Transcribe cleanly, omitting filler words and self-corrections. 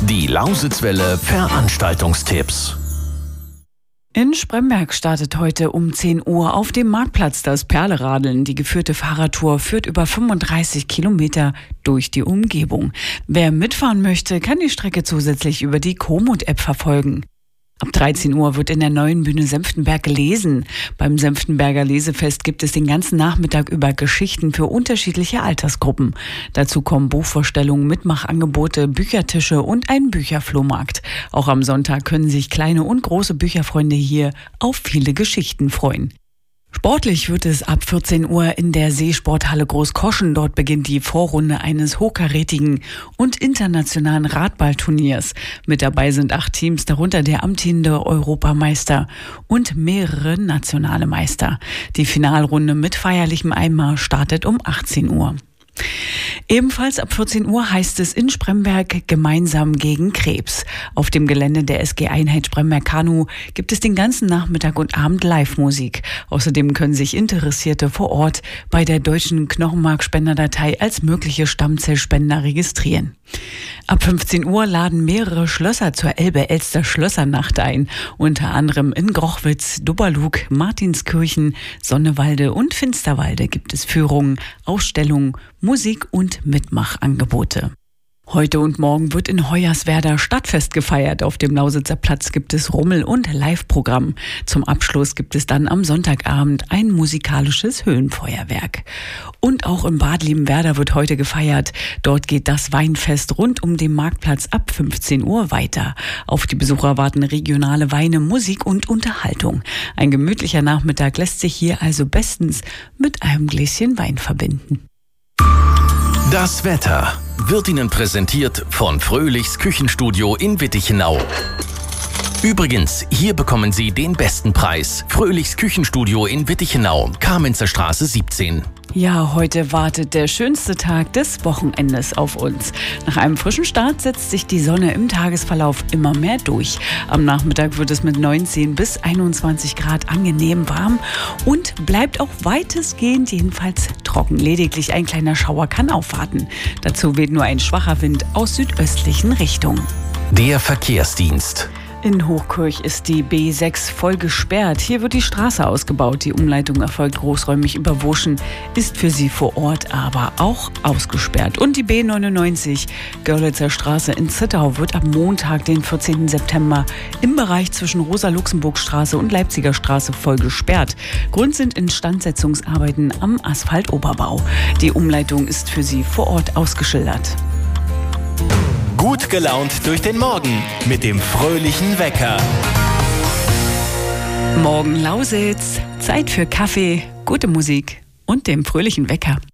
Die Lausitzwelle Veranstaltungstipps. In Spremberg startet heute um 10 Uhr auf dem Marktplatz das Perleradeln. Die geführte Fahrradtour führt über 35 Kilometer durch die Umgebung. Wer mitfahren möchte, kann die Strecke zusätzlich über die Komoot-App verfolgen. Ab 13 Uhr wird in der neuen Bühne Senftenberg gelesen. Beim Senftenberger Lesefest gibt es den ganzen Nachmittag über Geschichten für unterschiedliche Altersgruppen. Dazu kommen Buchvorstellungen, Mitmachangebote, Büchertische und ein Bücherflohmarkt. Auch am Sonntag können sich kleine und große Bücherfreunde hier auf viele Geschichten freuen. Sportlich wird es ab 14 Uhr in der Seesporthalle Großkoschen. Dort beginnt die Vorrunde eines hochkarätigen und internationalen Radballturniers. Mit dabei sind 8 Teams, darunter der amtierende Europameister und mehrere nationale Meister. Die Finalrunde mit feierlichem Einmarsch startet um 18 Uhr. Ebenfalls ab 14 Uhr heißt es in Spremberg gemeinsam gegen Krebs. Auf dem Gelände der SG-Einheit Spremberg-Kanu gibt es den ganzen Nachmittag und Abend Live-Musik. Außerdem können sich Interessierte vor Ort bei der Deutschen Knochenmarkspenderdatei als mögliche Stammzellspender registrieren. Ab 15 Uhr laden mehrere Schlösser zur Elbe-Elster-Schlössernacht ein. Unter anderem in Grochwitz, Dubberlug, Martinskirchen, Sonnewalde und Finsterwalde gibt es Führungen, Ausstellungen, Musik und Mitmachangebote. Heute und morgen wird in Hoyerswerda Stadtfest gefeiert. Auf dem Lausitzer Platz gibt es Rummel- und Live-Programm. Zum Abschluss gibt es dann am Sonntagabend ein musikalisches Höhenfeuerwerk. Und auch in Bad Liebenwerda wird heute gefeiert. Dort geht das Weinfest rund um den Marktplatz ab 15 Uhr weiter. Auf die Besucher warten regionale Weine, Musik und Unterhaltung. Ein gemütlicher Nachmittag lässt sich hier also bestens mit einem Gläschen Wein verbinden. Das Wetter wird Ihnen präsentiert von Fröhlichs Küchenstudio in Wittichenau. Übrigens, hier bekommen Sie den besten Preis. Fröhlichs Küchenstudio in Wittichenau, Kamenzer Straße 17. Ja, heute wartet der schönste Tag des Wochenendes auf uns. Nach einem frischen Start setzt sich die Sonne im Tagesverlauf immer mehr durch. Am Nachmittag wird es mit 19 bis 21 Grad angenehm warm und bleibt auch weitestgehend jedenfalls trocken. Lediglich ein kleiner Schauer kann aufwarten. Dazu weht nur ein schwacher Wind aus südöstlichen Richtungen. Der Verkehrsdienst. In Hochkirch ist die B6 voll gesperrt. Hier wird die Straße ausgebaut. Die Umleitung erfolgt großräumig über Woschen, ist für Sie vor Ort aber auch ausgesperrt. Und die B99 Görlitzer Straße in Zittau wird ab Montag, den 14. September, im Bereich zwischen Rosa-Luxemburg-Straße und Leipziger Straße voll gesperrt. Grund sind Instandsetzungsarbeiten am Asphaltoberbau. Die Umleitung ist für Sie vor Ort ausgeschildert. Gut gelaunt durch den Morgen mit dem fröhlichen Wecker. Morgen Lausitz, Zeit für Kaffee, gute Musik und dem fröhlichen Wecker.